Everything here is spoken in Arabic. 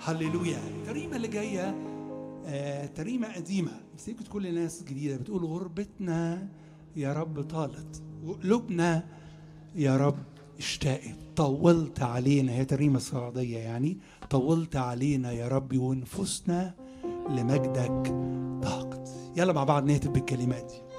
هللويا. التريمة اللي جاية تريمة قديمة، بس يمكن تكون لناس جديدة. بتقول غربتنا يا رب طالت، وقلوبنا يا رب اشتاقت، طولت علينا. هي تريمة صعيدية يعني، طولت علينا يا ربي ونفوسنا لمجدك ضاقت. يلا مع بعض نهتف بالكلمات دي.